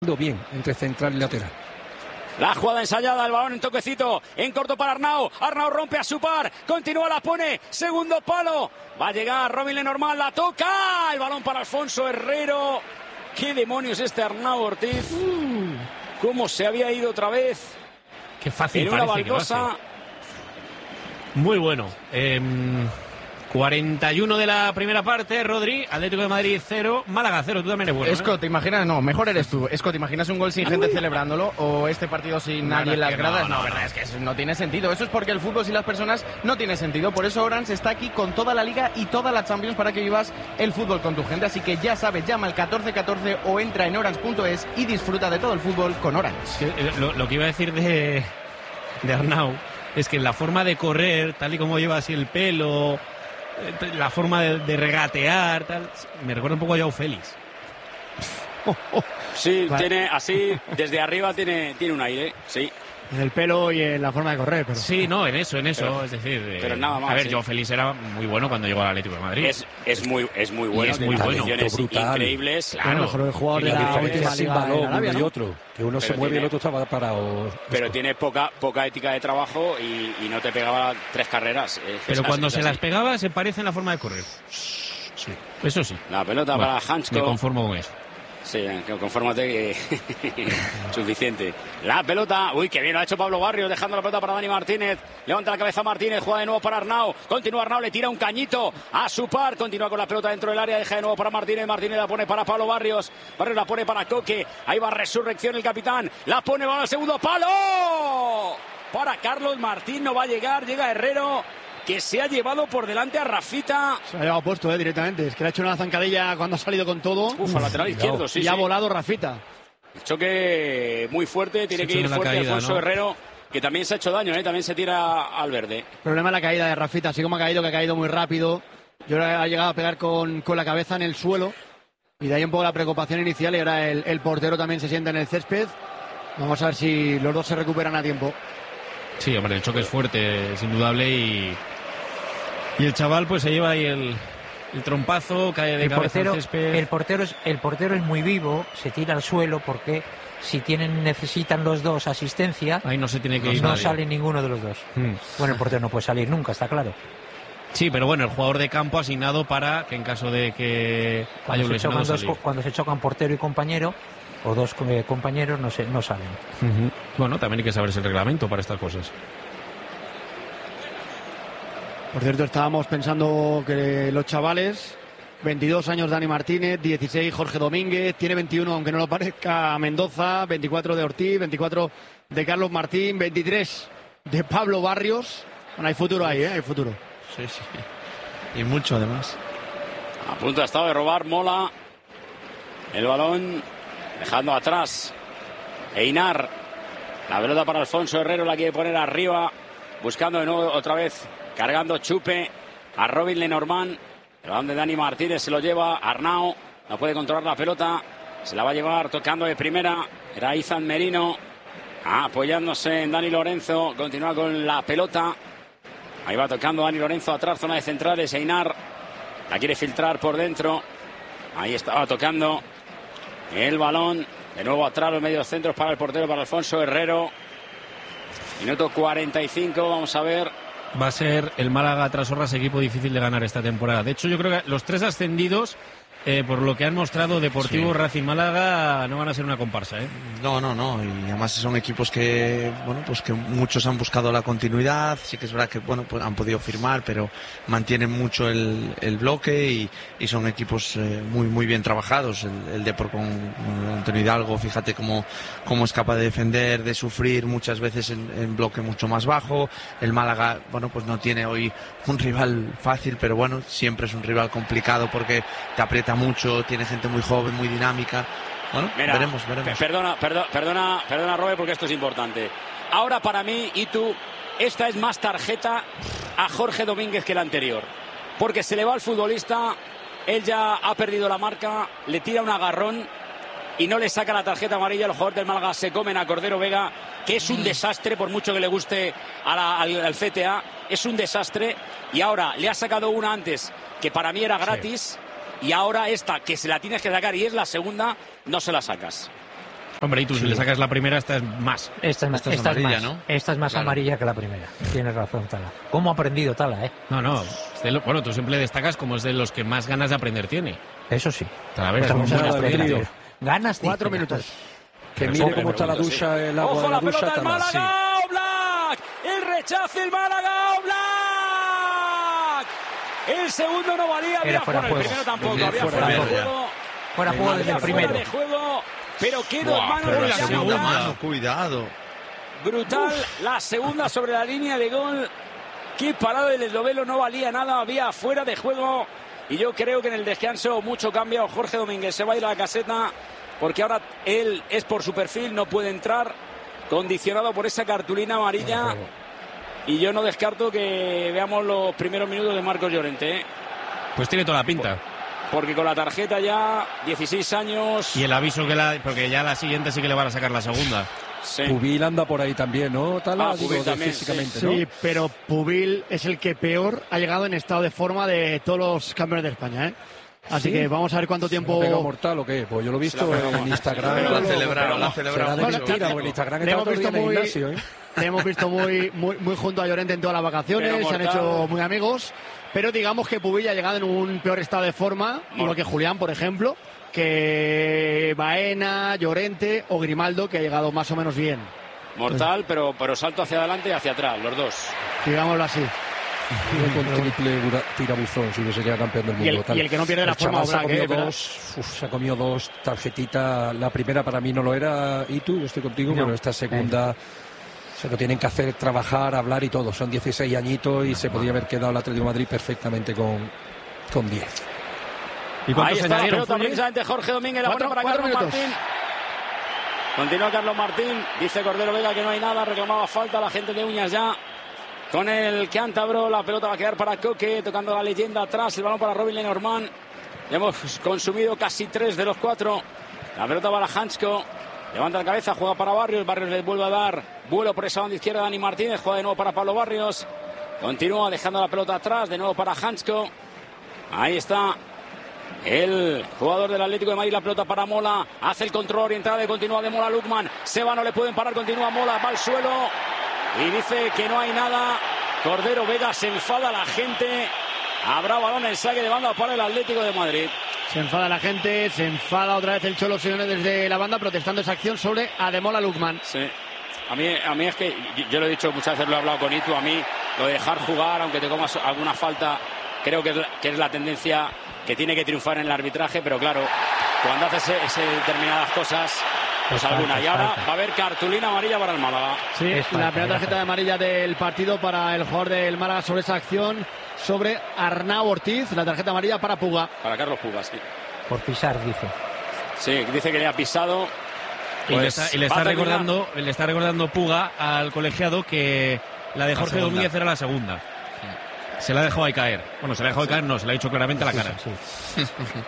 bien entre central y lateral. La jugada ensayada, el balón en toquecito, en corto para Arnau. Arnau rompe a su par, continúa, la pone, segundo palo. Va a llegar Robin Lenormand, la toca. El balón para Alfonso Herrero. ¿Qué demonios este Arnau Ortiz? ¿Cómo se había ido otra vez? Qué fácil en una parece baldosa. Muy bueno. 41 de la primera parte, Rodri, Atlético de Madrid 0, Málaga 0, tú también eres bueno. Esco, ¿te imaginas? No, mejor eres tú. Esco, ¿te imaginas un gol sin gente celebrándolo o este partido sin nadie en las gradas? No, verdad, es que eso no tiene sentido. Eso es porque el fútbol sin las personas no tiene sentido. Por eso Orange está aquí con toda la Liga y toda la Champions para que vivas el fútbol con tu gente. Así que ya sabes, llama al 1414 o entra en orange.es y disfruta de todo el fútbol con Orange. Lo que iba a decir de Arnau es que la forma de correr, tal y como lleva así el pelo, la forma de regatear, tal, me recuerda un poco a Joao Félix. Sí, vale. Tiene así, desde arriba tiene un aire, sí. En el pelo y en la forma de correr. Pero... Sí, no, en eso, pero, es decir... pero nada más. A ver, sí. Joao Félix era muy bueno cuando llegó al Atlético de Madrid. Es muy bueno, es muy bueno. Increíbles. Claro, el mejor jugador de la última liga en Arabia, ¿no? Y otro, que uno se mueve y el otro estaba parado. Pero tiene poca ética de trabajo y no te pegaba 3 carreras. Pero cuando se las pegaba se parece en la forma de correr. Sí, eso sí. La pelota para Hansko. Me conformo con eso. Sí, confórmate que suficiente. La pelota, uy, qué bien lo ha hecho Pablo Barrios, dejando la pelota para Dani Martínez. Levanta la cabeza Martínez, juega de nuevo para Arnau. Continúa Arnau, le tira un cañito a su par. Continúa con la pelota dentro del área, deja de nuevo para Martínez. Martínez la pone para Pablo Barrios. Barrios la pone para Coque. Ahí va Resurrección el capitán. La pone, va al segundo palo. Para Carlos Martín, no va a llegar, llega Herrero, que se ha llevado por delante a Rafita. Se ha llevado puesto directamente. Es que le ha hecho una zancadilla cuando ha salido con todo. Al lateral izquierdo, sí. Y ha volado Rafita. El choque muy fuerte, tiene que ir fuerte caída, Alfonso, ¿no? Herrero, que también se ha hecho daño, también se tira al verde. El problema es la caída de Rafita, así como ha caído muy rápido. Yo creo que ha llegado a pegar con la cabeza en el suelo. Y de ahí un poco la preocupación inicial. Y ahora el portero también se sienta en el césped. Vamos a ver si los dos se recuperan a tiempo. Sí, hombre, el choque es fuerte, es indudable, y el chaval pues se lleva ahí el trompazo, cae de cabeza al césped. El portero es muy vivo, se tira al suelo porque si necesitan los dos asistencia, ahí no se tiene que ir. No sale ninguno de los dos. Bueno, el portero no puede salir nunca, está claro. Sí, pero bueno, el jugador de campo asignado para que en caso de que haya un lesionado salir. Cuando se chocan portero y compañero, o dos compañeros, no salen. Bueno, también hay que saberse el reglamento para estas cosas. Por cierto, estábamos pensando que los chavales, 22 años Dani Martínez, 16 Jorge Domínguez, tiene 21, aunque no lo parezca, Mendoza, 24 de Ortiz, 24 de Carlos Martín, 23 de Pablo Barrios. Bueno, hay futuro ahí, hay futuro. Sí. Y mucho además. A punto ha estado de robar Mola el balón, dejando atrás Einar. La pelota para Alfonso Herrero, la quiere poner arriba, buscando de nuevo otra vez, cargando Chupe a Robin Lenormand. El balón de Dani Martínez se lo lleva Arnau, no puede controlar la pelota, se la va a llevar tocando de primera, era Izan Merino, apoyándose en Dani Lorenzo, continúa con la pelota, ahí va tocando Dani Lorenzo atrás, zona de centrales, Einar la quiere filtrar por dentro, ahí estaba tocando el balón, de nuevo atrás los medios centros para el portero, para Alfonso Herrero. Minuto 45, vamos a ver. Va a ser el Málaga tras Orras equipo difícil de ganar esta temporada. De hecho, yo creo que los 3 ascendidos, por lo que han mostrado Deportivo, Racing, Málaga, no van a ser una comparsa, ¿eh? No. Y además son equipos que, bueno, pues que muchos han buscado la continuidad. Sí que es verdad que, bueno, pues han podido firmar, pero mantienen mucho el bloque y son equipos muy bien trabajados. El Depor con Antonio Hidalgo, fíjate cómo es capaz de defender, de sufrir muchas veces en bloque mucho más bajo. El Málaga, bueno, pues no tiene hoy un rival fácil, pero bueno, siempre es un rival complicado porque te aprieta mucho, tiene gente muy joven, muy dinámica. Bueno, mira, veremos. Perdona, Robert, porque esto es importante. Ahora para mí, y tú, esta es más tarjeta a Jorge Domínguez que la anterior, porque se le va al futbolista, él ya ha perdido la marca, le tira un agarrón y no le saca la tarjeta amarilla. Los jugadores del Málaga se comen a Cordero Vega, que es un desastre, por mucho que le guste al CTA, es un desastre, y ahora le ha sacado una antes que para mí era gratis. Y ahora esta, que se la tienes que sacar y es la segunda, no se la sacas. Hombre, y tú si le sacas la primera, esta es más. Esta es amarilla, más, ¿no? Esta es más Claro. amarilla que la primera. Tienes razón, Tala. ¿Cómo ha aprendido Tala, No, bueno, tú siempre destacas como es de los que más ganas de aprender tiene. Eso sí. Talavera es Pero un buenas buen Talavera, aprendidas. Ganas 4 dice. minutos. Que Pero mire sí, cómo está la pregunto, ducha, el agua ¡Ojo de la la ducha. pelota del Tala. Málaga! ¡Oblak! El rechace el Málaga, Oblak. El segundo no valía, Era fuera el juego. primero tampoco, Bien, había fuera fuera de de juego. Fuera juego desde Había el primero. fuera de juego, pero quedó en manos Pero de la Jan segunda Oblak. mano, cuidado. Brutal, la segunda sobre la línea de gol. Qué parado del esloveno, no valía nada, había fuera de juego. Y yo creo que en el descanso mucho cambia. Jorge Domínguez se va a ir a la caseta porque ahora él es por su perfil, no puede entrar, condicionado por esa cartulina amarilla. Y yo no descarto que veamos los primeros minutos de Marcos Llorente, ¿eh? Pues tiene toda la pinta. Porque con la tarjeta ya, 16 años. Y el aviso porque ya la siguiente sí que le van a sacar la segunda. Sí. Pubil anda por ahí también, ¿no, Tala? Pubil Digo, también, físicamente, Sí, ¿no? pero Pubil es el que peor ha llegado en estado de forma de todos los campeones de España, ¿eh? Así ¿Sí? que vamos a ver cuánto ¿Se lo ha pegado tiempo... mortal o qué? Pues yo lo he Se visto lo ha pegado en Instagram. Pero la ha Será celebrado de mucho. mentira, o en Instagram Le está hemos todo el día visto en el muy, gimnasio, ¿eh? le hemos visto muy junto a Llorente en todas las vacaciones, Pero se han mortal. hecho muy amigos, pero digamos que Pubil ha llegado en un peor estado de forma, igual que Julián, por ejemplo, que Baena, Llorente o Grimaldo, que ha llegado más o menos bien, Mortal, pero salto hacia adelante y hacia atrás, los dos. digámoslo así. Con triple tirabuzón, si no sería campeón del mundo. Y el que no pierde la forma, chaval Oblak, se ha comido dos tarjetitas. La primera para mí no lo era. ¿Y tú? Yo estoy contigo. Bueno, esta segunda se lo tienen que hacer trabajar, hablar y todo. Son 16 añitos y se podía haber quedado el Atlético de Madrid perfectamente con 10. ¿Y Ahí cuántos está la añadieron, pelota Fulli? precisamente Jorge Domínguez, la pone para 4 Carlos minutos. Martín. Continúa Carlos Martín, dice Cordero Vega que no hay nada, reclamaba falta la gente de Uñas ya. Con el cántabro, la pelota va a quedar para Coque, tocando la leyenda atrás, el balón para Robin Lenormand. Ya hemos consumido casi 3 de los 4. La pelota para Hansko, levanta la cabeza, juega para Barrios, Barrios le vuelve a dar vuelo por esa banda izquierda, Dani Martínez, juega de nuevo para Pablo Barrios. Continúa dejando la pelota atrás, de nuevo para Hansko. Ahí está el jugador del Atlético de Madrid, la pelota para Mola, hace el control orientado y continúa de Mola Lukman. Seba no le pueden parar, continúa Mola, va al suelo y dice que no hay nada. Cordero Vega, se enfada la gente. Habrá balón en saque de banda para el Atlético de Madrid. Se enfada la gente, se enfada otra vez el Cholo Simeone desde la banda protestando esa acción sobre Ademola Lukman. Sí. A mí es que yo lo he dicho muchas veces, lo he hablado con Itu, a mí lo de dejar jugar, aunque te comas alguna falta, creo que es la tendencia que tiene que triunfar en el arbitraje, pero claro, cuando haces determinadas cosas, pues alguna. Y ahora va a haber cartulina amarilla para el Málaga. Sí, Es falta, la primera tarjeta de amarilla del partido para el jugador del Málaga sobre esa acción sobre Arnau Ortiz, la tarjeta amarilla para Puga. Para Carlos Pugas, sí. Por pisar, dice. Sí, dice que le ha pisado. Y le Pues está va a terminar. recordando Puga al colegiado que la de Jorge Domínguez era la segunda. Se la ha dejado ahí caer. Bueno, se la ha dejado caer, no, se la ha dicho claramente a la cara. Sí.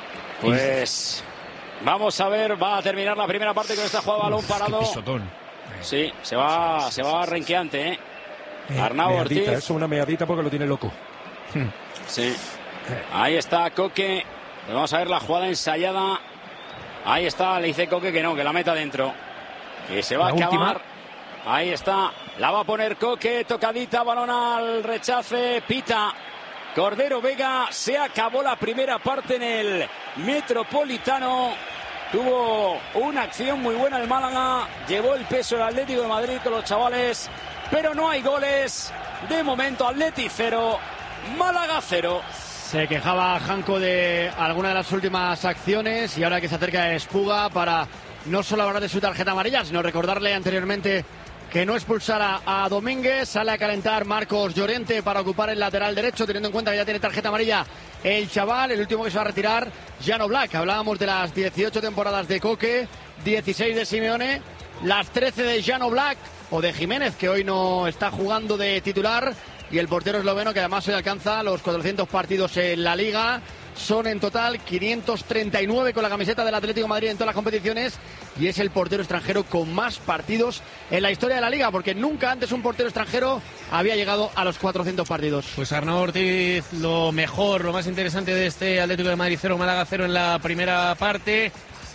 Pues vamos a ver, va a terminar la primera parte con esta jugada balón parado. Qué pisotón. Sí, se va renqueante, ¿eh? Arnau Meadita, Ortiz. es una meadita porque lo tiene loco. Sí. Ahí está Coque. Vamos a ver la jugada ensayada. Ahí está, le dice Coque que no, que la meta dentro. Que se va La a acabar. última. Ahí está. La va a poner Coque. Tocadita, balón al rechace. Pita. Cordero Vega. Se acabó la primera parte en el Metropolitano. Tuvo una acción muy buena el Málaga. Llevó el peso el Atlético de Madrid con los chavales. Pero no hay goles. De momento, Atleti 0. Málaga 0. Se quejaba Janko de alguna de las últimas acciones y ahora que se acerca Espuga para no solo hablar de su tarjeta amarilla, sino recordarle anteriormente que no expulsara a Domínguez. Sale a calentar Marcos Llorente para ocupar el lateral derecho, teniendo en cuenta que ya tiene tarjeta amarilla el chaval. El último que se va a retirar, Jan Oblak. Hablábamos de las 18 temporadas de Coque, 16 de Simeone, las 13 de Jan Oblak o de Jiménez, que hoy no está jugando de titular. Y el portero esloveno, que además hoy alcanza los 400 partidos en la Liga. Son en total 539 con la camiseta del Atlético de Madrid en todas las competiciones. Y es el portero extranjero con más partidos en la historia de la Liga, porque nunca antes un portero extranjero había llegado a los 400 partidos. Pues Arnau Ortiz, lo mejor, lo más interesante de este Atlético de Madrid 0, Málaga 0 en la primera parte.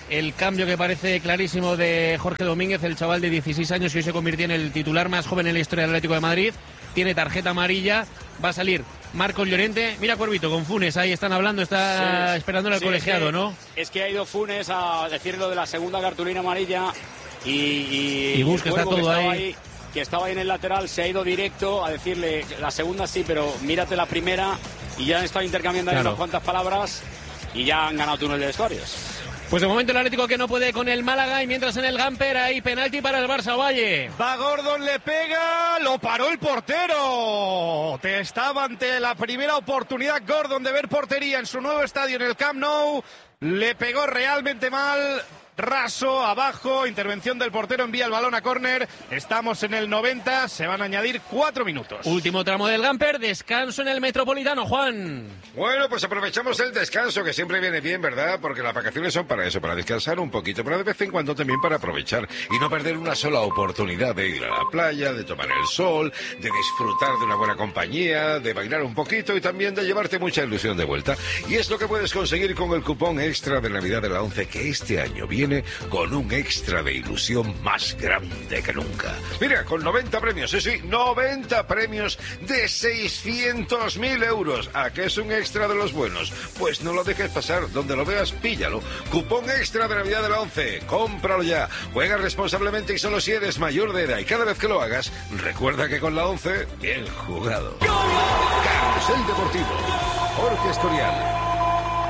el cambio que parece clarísimo de Jorge Domínguez, el chaval de 16 años que hoy se convirtió en el titular más joven en la historia del Atlético de Madrid. Tiene tarjeta amarilla, va a salir Marcos Llorente. Mira, Cuervito, con Funes, ahí están hablando, está esperando al colegiado, ¿no? Es que ha ido Funes a decir lo de la segunda cartulina amarilla y busca, está todo ahí. Que estaba ahí en el lateral, se ha ido directo a decirle la segunda sí, pero mírate la primera, y ya han estado intercambiando ahí unas cuantas palabras y ya han ganado túnel de vestuarios. Pues de momento el Atlético que no puede con el Málaga, y mientras en el Gamper hay penalti para el Barça. Valle. Va Gordon, le pega, lo paró el portero. Estaba ante la primera oportunidad Gordon de ver portería en su nuevo estadio en el Camp Nou. Le pegó realmente mal. Raso, abajo, intervención del portero, envía el balón a córner. Estamos en el 90, se van a añadir 4 minutos. Último tramo del Gamper, descanso en el Metropolitano, Juan. Bueno, pues aprovechamos el descanso, que siempre viene bien, ¿verdad? Porque las vacaciones son para eso, para descansar un poquito, pero de vez en cuando también para aprovechar y no perder una sola oportunidad de ir a la playa, de tomar el sol, de disfrutar de una buena compañía, de bailar un poquito y también de llevarte mucha ilusión de vuelta. Y es lo que puedes conseguir con el cupón extra de Navidad de la ONCE, que este año viene con un extra de ilusión más grande que nunca. Mira, con 90 premios, sí, 90 premios de 600.000 euros. ¿A qué es un extra de los buenos? Pues no lo dejes pasar, donde lo veas, píllalo. Cupón extra de Navidad de la ONCE, cómpralo ya. Juega responsablemente y solo si eres mayor de edad, y cada vez que lo hagas, recuerda que con la ONCE, bien jugado. Carrusel Deportivo, Jorge Escorial.